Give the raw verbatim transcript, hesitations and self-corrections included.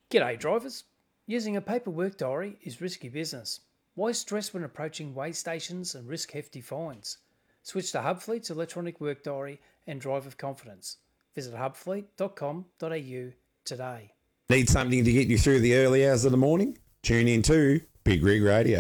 G'day drivers. Using a paper work diary is risky business. Why stress when approaching weigh stations and risk hefty fines? Switch to Hubfleet's electronic work diary and drive with confidence. Visit hubfleet dot com dot a u today. Need something to get you through the early hours of the morning? Tune in to Big Rig Radio.